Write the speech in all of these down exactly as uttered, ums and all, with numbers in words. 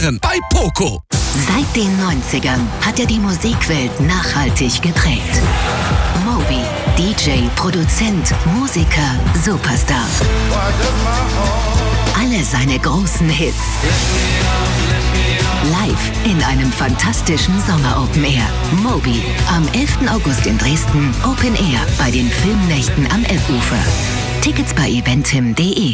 bei Poco. Seit den neunzigern hat er die Musikwelt nachhaltig geprägt. Moby, D J, Produzent, Musiker, Superstar. Alle seine großen Hits live in einem fantastischen Sommer-Open Air. Moby, am elften August in Dresden, Open Air bei den Filmnächten am Elbufer. Tickets bei eventim punkt de.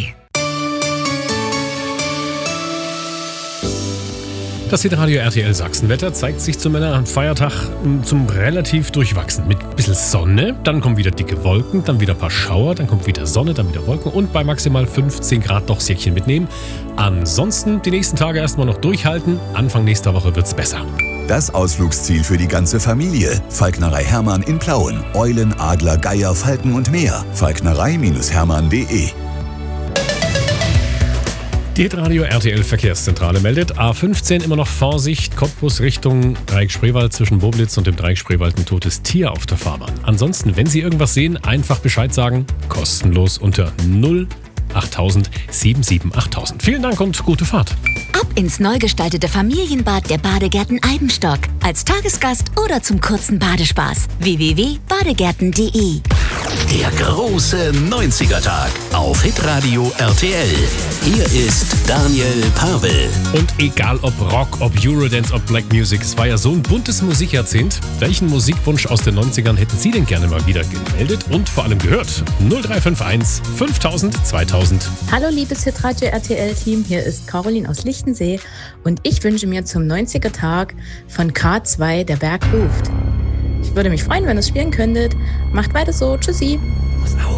Das Hitradio R T L Sachsenwetter zeigt sich zum Feiertag zum relativ durchwachsen. Mit ein bisschen Sonne, dann kommen wieder dicke Wolken, dann wieder ein paar Schauer, dann kommt wieder Sonne, dann wieder Wolken und bei maximal fünfzehn Grad noch Säckchen mitnehmen. Ansonsten die nächsten Tage erstmal noch durchhalten. Anfang nächster Woche wird's besser. Das Ausflugsziel für die ganze Familie. Falknerei Hermann in Plauen. Eulen, Adler, Geier, Falken und mehr. falknerei Hermann punkt de. Die Hitradio R T L Verkehrszentrale meldet, A fünfzehn immer noch Vorsicht, Cottbus Richtung Dreieck-Spreewald, zwischen Boblitz und dem Dreieck-Spreewald ein totes Tier auf der Fahrbahn. Ansonsten, wenn Sie irgendwas sehen, einfach Bescheid sagen, kostenlos unter null achttausend sieben sieben achttausend. Vielen Dank und gute Fahrt. Ab ins neu gestaltete Familienbad der Badegärten Eibenstock. Als Tagesgast oder zum kurzen Badespaß. w w w punkt badegärten punkt de. Der große neunziger-Tag auf Hitradio R T L. Hier ist Daniel Pavel. Und egal ob Rock, ob Eurodance, ob Black Music, es war ja so ein buntes Musikjahrzehnt. Welchen Musikwunsch aus den neunzigern hätten Sie denn gerne mal wieder gemeldet und vor allem gehört? null drei fünf eins fünftausend zweitausend. Hallo liebes Hitradio R T L-Team, hier ist Caroline aus Lichtensee und ich wünsche mir zum neunziger-Tag von K zwei Der Berg ruft. Ich würde mich freuen, wenn ihr es spielen könntet. Macht weiter so. Tschüssi.